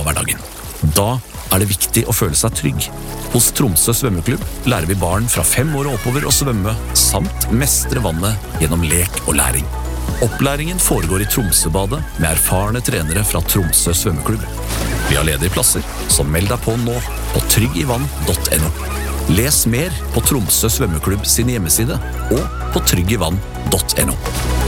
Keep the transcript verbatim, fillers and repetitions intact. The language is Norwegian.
av hverdagen. Da er det viktig å føle seg trygg. Hos Tromsø svømmeklubb lærer vi barn fra fem år og oppover å svømme, samt mestre vannet gjennom lek og læring. Opplæringen foregår i Tromsøbadet med erfarne trenere fra Tromsø svømmeklubb. Vi har ledige plasser, så meld deg på nå på tryggivann punktum no. Les mer på Tromsø svømmeklubb sin hjemmeside og på tryggivann punktum no.